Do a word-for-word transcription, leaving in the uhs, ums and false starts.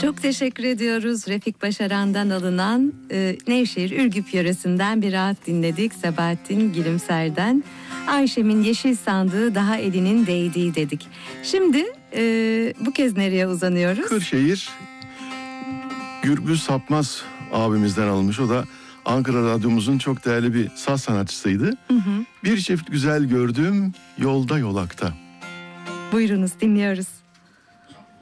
Çok teşekkür ediyoruz. Refik Başaran'dan alınan e, Nevşehir Ürgüp yöresinden bir rahat dinledik. Sabahattin Gülümser'den Ayşem'in yeşil sandığı daha elinin değdiği dedik. Şimdi e, bu kez nereye uzanıyoruz? Kırşehir, Gürbüz Sapmaz abimizden alınmış. O da Ankara Radyomuzun çok değerli bir saz sanatçısıydı. Hı hı. Bir çift güzel gördüm yolda yolakta. Buyurunuz, dinliyoruz.